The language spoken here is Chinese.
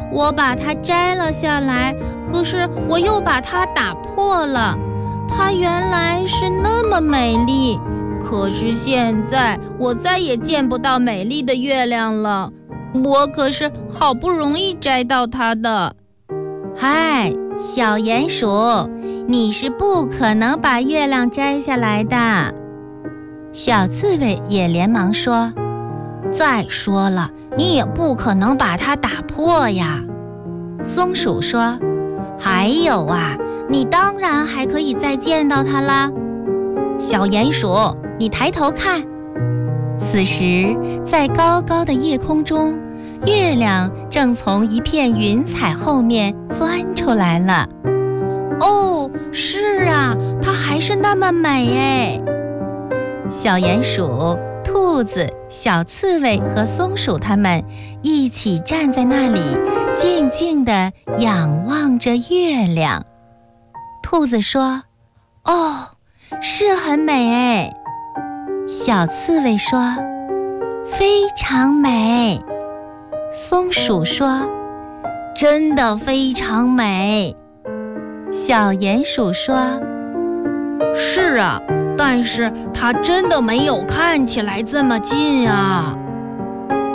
我把它摘了下来，可是我又把它打破了。它原来是那么美丽，可是现在我再也见不到美丽的月亮了。我可是好不容易摘到它的。 嗨，小鼹鼠，你是不可能把月亮摘下来的。小刺猬也连忙说，再说了，你也不可能把它打破呀。松鼠说，还有啊，你当然还可以再见到它啦。小鼹鼠，你抬头看。此时，在高高的夜空中，月亮正从一片云彩后面钻出来了。哦，是啊，它还是那么美哎。小鼹鼠、兔子、小刺猬和松鼠它们一起站在那里，静静地仰望着月亮。兔子说，哦，是很美哎。小刺猬说，非常美。松鼠说，真的非常美。小鼹鼠说， 是啊，但是它真的没有看起来这么近啊。